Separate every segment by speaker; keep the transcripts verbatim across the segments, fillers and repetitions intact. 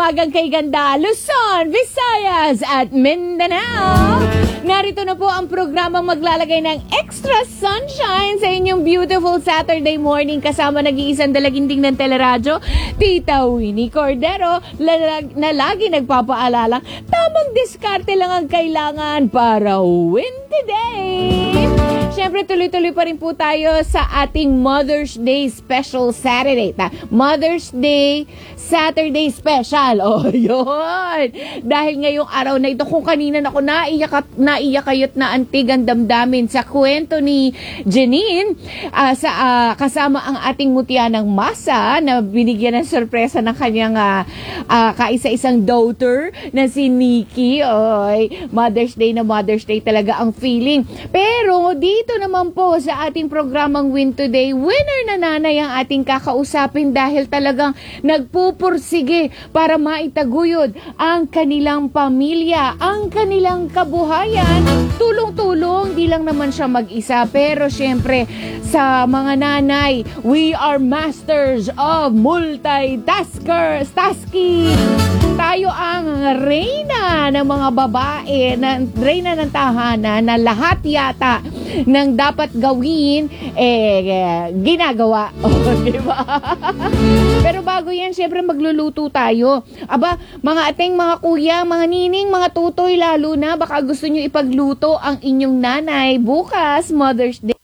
Speaker 1: umagang kay ganda, Luzon, Visayas at Mindanao. Narito na po ang programang maglalagay ng extra sunshine sa inyong beautiful Saturday morning kasama nag-iisang dalaginding ng teleradyo, Tita Winnie Cordero, na lagi nagpapaalala, tamang diskarte lang ang kailangan para win today. Siyempre, tuloy-tuloy pa rin po tayo sa ating Mother's Day Special Saturday. Ta Mother's Day Saturday Special. O, oh, yun. Dahil ngayong araw na ito, kung kanina ako naiyak at naiyak kayo't na antig ang damdamin sa kwento ni Janine, uh, sa, uh, kasama ang ating mutya ng masa na binigyan ng sorpresa ng kanyang uh, uh, kaisa-isang daughter na si Nikki. Oy, Mother's Day na Mother's Day talaga ang feeling. Pero, di dito naman po sa ating programang Win Today, winner na nanay ang ating kakausapin dahil talagang nagpupursige para maitaguyod ang kanilang pamilya, ang kanilang kabuhayan. Tulong-tulong, di lang naman siya mag-isa, pero syempre sa mga nanay, we are masters of multitaskers, tasking. Tayo ang reyna ng mga babae, na, reyna ng tahanan na lahat yata ng dapat gawin, eh, ginagawa. O, diba? Pero bago yan, syempre magluluto tayo. Aba, mga ating, mga kuya, mga nining, mga tutoy, lalo na, baka gusto nyo ipagluto ang inyong nanay bukas, Mother's Day.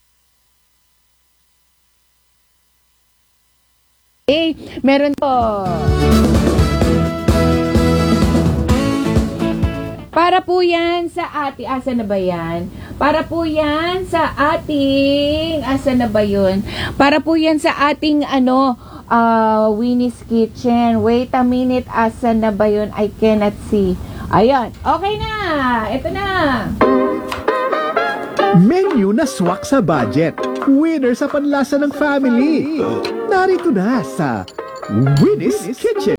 Speaker 1: Eh, meron po. Para po yan sa ati, asa na ba yan? Para po yan sa ating, asa na ba yun? Para po yan sa ating, ano, uh, Winnie's Kitchen. Wait a minute, asa na ba yun? I cannot see. Ayan, okay na, ito na.
Speaker 2: Menu na swak sa budget. Winner sa panlasa ng family. Narito na sa Winnie's Kitchen.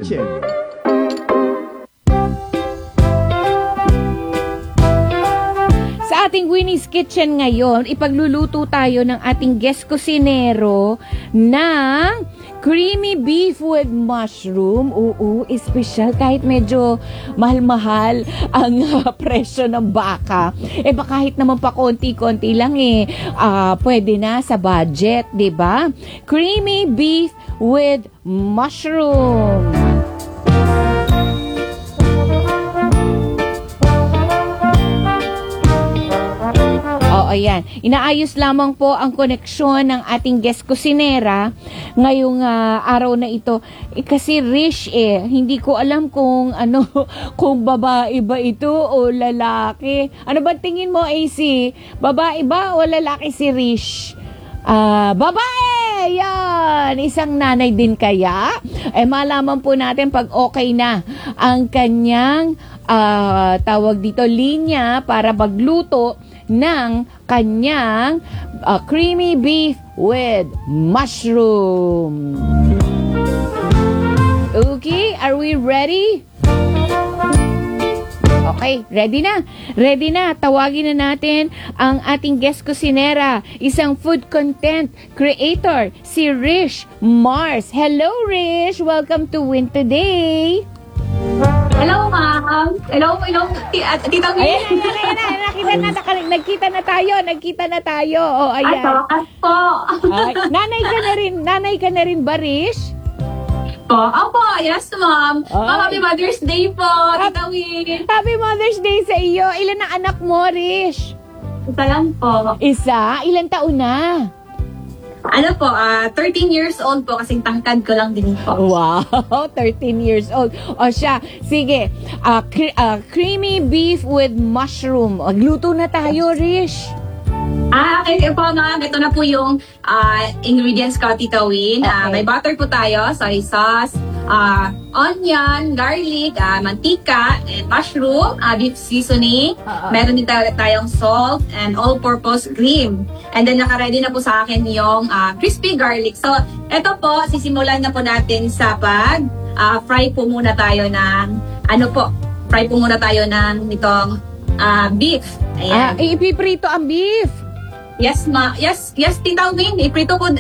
Speaker 1: Sa ating Winnie's Kitchen ngayon, ipagluluto tayo ng ating guest kusinero ng creamy beef with mushroom. Oo, espesyal kahit medyo mahal-mahal ang uh, presyo ng baka. Eh ba kahit naman pa konti-konti lang eh, uh, pwede na sa budget, 'di ba? Creamy beef with mushroom. Ayan, inaayos lamang po ang koneksyon ng ating guest kusinera ngayong uh, araw na ito. Eh, kasi Rish eh, hindi ko alam kung ano, kung babae ba ito o lalaki. Ano ba tingin mo, A C? Babae ba o lalaki si Rish? Ah, uh, babae! Yan! Isang nanay din kaya? Eh, malaman po natin pag okay na ang kanyang uh, tawag dito, linya para magluto ng kanyang uh, creamy beef with mushroom. Okay, are we ready? Okay, ready na. Ready na. Tawagin na natin ang ating guest kusinera, isang food content creator, si Rish Mars. Hello, Rish! Welcome to Win Today!
Speaker 3: Hello, ma'am. Hello, hello, Tita Winnie.
Speaker 1: Ayan, ayan, ayan, nakita na, nagkita na tayo, nagkita na tayo. O, ayan.
Speaker 3: Ay, sa wakas po.
Speaker 1: Ay, nanay ka na rin, nanay ka na rin ba, Rish?
Speaker 3: Po, opo, yes, ma'am. Ma'am, happy Mother's Day po, Tita Winnie.
Speaker 1: Happy Mother's Day sa iyo. Ilan na anak mo, Rish?
Speaker 3: Isa lang po.
Speaker 1: Isa? Ilan taon na?
Speaker 3: Ano po, uh, thirteen years old po kasing tangkad ko lang din po.
Speaker 1: Wow, thirteen years old. O siya, sige, uh, cre uh, creamy beef with mushroom. Magluto na tayo, Rish.
Speaker 3: Ah, okay po ma'am. Ito na po yung uh, ingredients ko, Tita Win. Uh,
Speaker 1: Okay.
Speaker 3: May butter po tayo, soy sauce, uh, onion, garlic, uh, mantika, and mushroom, uh, beef seasoning.
Speaker 1: Uh-uh.
Speaker 3: Meron din tayo tayong salt and all-purpose cream. And then naka-ready na po sa akin yung uh, crispy garlic. So, ito po, sisimulan na po natin sa pag uh, fry po muna tayo ng, ano po, fry po muna tayo ng itong uh, beef.
Speaker 1: Ah,
Speaker 3: Ayan.
Speaker 1: ipiprito ang beef.
Speaker 3: Yes, ma. Yes, yes, Tita Win. Iprito po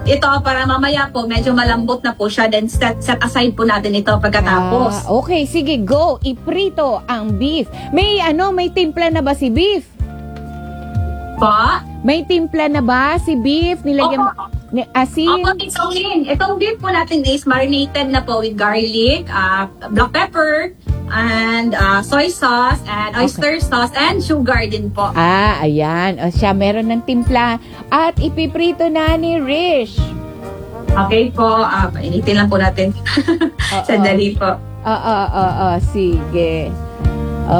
Speaker 3: ito para mamaya po, medyo malambot na po siya. Then set, set aside po natin ito pagkatapos.
Speaker 1: Ah, okay, sige, go. Iprito ang beef. May ano, may timpla na ba si beef?
Speaker 3: Po?
Speaker 1: May timpla na ba si beef? Nilagyan
Speaker 3: Opo.
Speaker 1: ni asin?
Speaker 3: Opo, itong, itong beef po natin is marinated na po with garlic, uh, black pepper, and uh, soy sauce, and oyster sauce, and sugar din po.
Speaker 1: Ah, ayan. O siya, meron ng timpla. At ipiprito na ni Rish.
Speaker 3: Okay po, uh, painitin lang po natin.
Speaker 1: Oo.
Speaker 3: Sandali po.
Speaker 1: Oo, oo, oo. Sige.